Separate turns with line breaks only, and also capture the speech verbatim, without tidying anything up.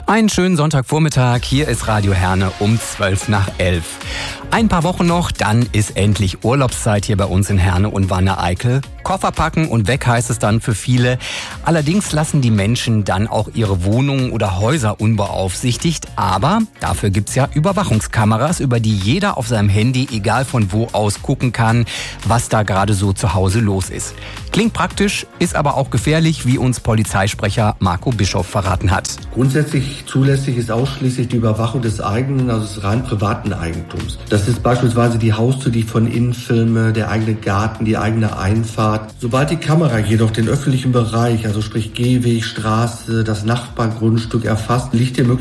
Einen schönen Sonntagvormittag, hier ist Radio Herne um zwölf nach elf. Ein paar Wochen noch, dann ist endlich Urlaubszeit hier bei uns in Herne und Wanne-Eickel. Koffer packen und weg heißt es dann für viele. Allerdings lassen die Menschen dann auch ihre Wohnungen oder Häuser unbeaufsichtigt. Aber dafür gibt's ja Überwachungskameras, über die jeder auf seinem Handy, egal von wo aus, gucken kann, was da gerade so zu Hause los ist. Klingt praktisch, ist aber auch gefährlich, wie uns Polizeisprecher Marco Bischof verraten hat.
Grundsätzlich zulässig ist ausschließlich die Überwachung des eigenen, also des rein privaten Eigentums. Das ist beispielsweise die Haustür, die ich von innen filme, der eigene Garten, die eigene Einfahrt. Sobald die Kamera jedoch den öffentlichen Bereich, also sprich Gehweg, Straße, das Nachbargrundstück erfasst, liegt die Möglichkeit,